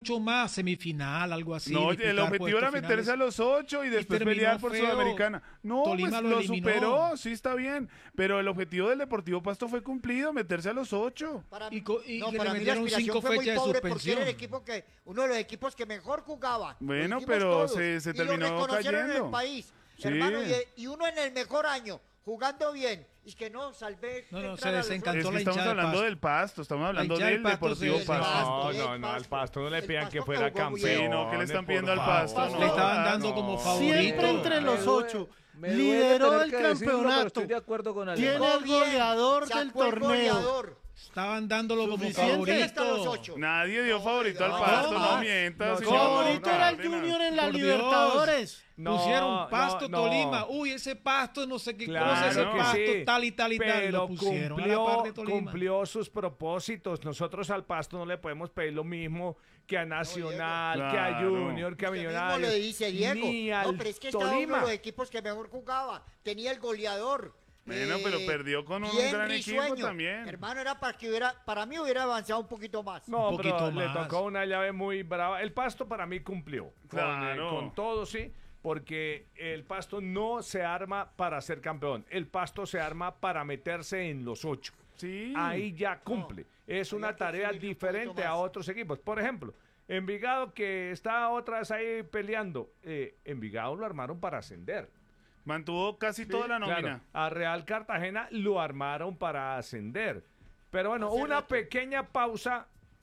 mucho más, semifinal, algo así. No, el objetivo era meterse a los 8 y después pelear por Sudamericana. No, Tolima pues lo eliminó. superó, sí está bien, pero el objetivo del Deportivo Pasto fue cumplido, meterse a los 8. Y no, que para le mí la metieron aspiración 5 fue muy fechas de pobre porque suspensión. era el equipo uno de los equipos que mejor jugaba. Bueno, Lo dijimos pero todos, se y terminó lo reconocieron en cayendo. el país, Sí. hermano, y uno en el mejor año, jugando bien, y que no, salvé. No, entrar se a los desencantó. Es que la estamos hinchada de hablando Pasto. del Pasto, estamos hablando hinchada del del Pasto Deportivo se- Pasto. No, al Pasto no le El pidan Pasto que fuera jugó muy campeón. bien. Sí, no, ¿qué le están pidiendo al por Pasto? favor. Le estaban No, dando no. como favorito. Siempre entre los 8. Lideró el campeonato. Estoy de acuerdo con Tiene Alemán. el goleador del Sacó el torneo. goleador. Estaban dándolo como Suficiente. Hasta los favorito. 8. Nadie dio favorito al no, Pasto, no, no no. mientas. No, señor, Favorito no, era el Cárdenas. Junior en la Por Dios. Libertadores. Pusieron Pasto, no. Tolima. Uy, ese Pasto, no sé qué cosa, Claro ese que Pasto, sí, tal y tal y tal. pero Lo pusieron a la par de Tolima. cumplió sus propósitos. Nosotros al Pasto no le podemos pedir lo mismo que a Nacional, Diego. que a Claro. Junior, que a Usted mismo Millonarios. lo dice Diego. Ni No, al pero es que estaba uno Tolima. de los equipos que mejor jugaba. Tenía el goleador. Bueno, pero perdió con un bien gran equipo risueño. también. Hermano, era para mí hubiera avanzado un poquito más. No, Un pero poquito le más. tocó una llave muy brava. El Pasto para mí cumplió. Claro. Con todo, sí. Porque el Pasto no se arma para ser campeón. El Pasto se arma para meterse en los 8. Sí. Ahí ya cumple. Es había una que tarea subirle un diferente poquito a más. otros equipos. Por ejemplo, Envigado, que está otra vez ahí peleando. Envigado lo armaron para ascender. Mantuvo casi toda la nómina. Claro, a Real Cartagena lo armaron para ascender. Pero bueno, Hace una rato. pequeña pausa,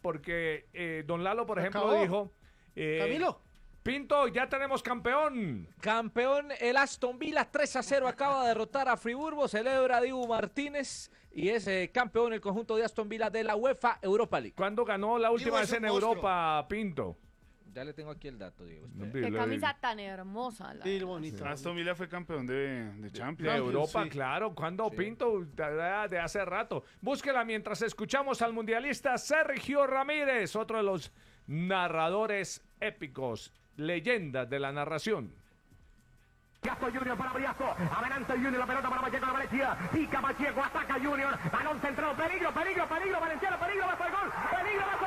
porque don Lalo, por ejemplo, Acabó. dijo... Camilo. Pinto, ya tenemos campeón. Campeón, el Aston Villa 3-0 acaba de derrotar a Friburgo, celebra Dibu Martínez y es campeón el conjunto de Aston Villa de la UEFA Europa League. ¿Cuándo ganó la última es vez un en monstruo. Europa, Pinto? Ya le tengo aquí el dato, Diego. espere. Qué camisa tan hermosa. Sí, bonito. Aston Villa fue campeón de De Champions. Europa, sí. claro. ¿Cuándo, Pinto? De hace rato. Búsquela mientras escuchamos al mundialista Sergio Ramírez, otro de los narradores épicos, leyendas de la narración. Briasco Junior para Briasco, adelante Junior, la pelota para Pacheco, la Valencia, pica Pacheco, ataca Junior, balón centrado, peligro, Valenciano, peligro, bajo el gol, peligro bajo